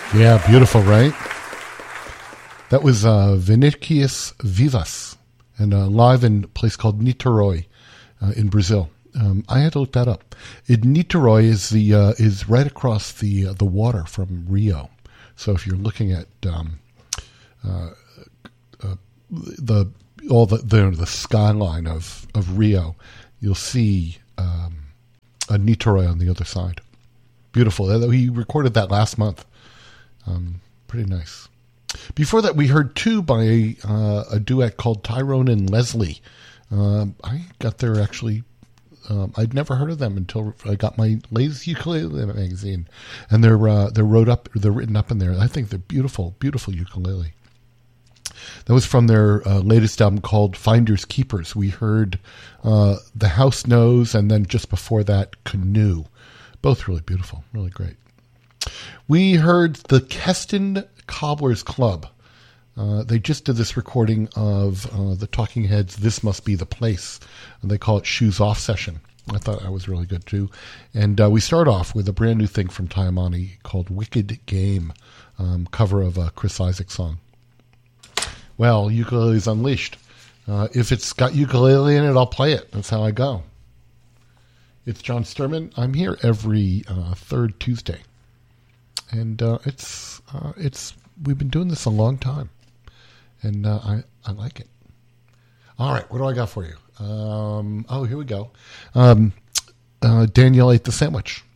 Yeah, beautiful, right? That was Vinicius Vivas, and live in a place called Niterói in Brazil. I had to look that up. Niterói is right across the water from Rio. So if you're looking at the skyline of Rio, you'll see a Niterói on the other side. Beautiful. He recorded that last month. Pretty nice. Before that, we heard two by a duet called Tyrone and Leslie. I got there actually. I'd never heard of them until I got my latest ukulele magazine, and they're written up in there. I think they're beautiful, beautiful ukulele. That was from their latest album called Finders Keepers. We heard The House Knows, and then just before that, Canoe. Both really beautiful, really great. We heard the Keston Cobblers Club. They just did this recording of the Talking Heads' This Must Be the Place, and they call it Shoes Off Session. I thought that was really good too. And we start off with a brand new thing from Taimani called Wicked Game, cover of a Chris Isaak song. Well, Ukulele's Unleashed. If it's got ukulele in it, I'll play it. That's how I go. It's John Sturman. I'm here every third Tuesday. And we've been doing this a long time. And I like it. All right, what do I got for you? Here we go. Danielle ate the sandwich.